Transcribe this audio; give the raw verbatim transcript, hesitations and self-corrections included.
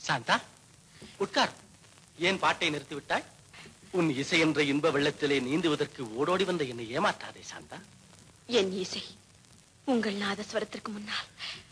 சாந்தா, உட்கார். ஏன் பாட்டை நிறுத்திவிட்டாய்? உன் இசை என்ற இன்ப வெள்ளத்திலே நீந்துவதற்கு ஓடோடி வந்த என்னை ஏமாற்றாதே சாந்தா. என் இசை உங்கள் நாதஸ்வரத்திற்கு முன்னால்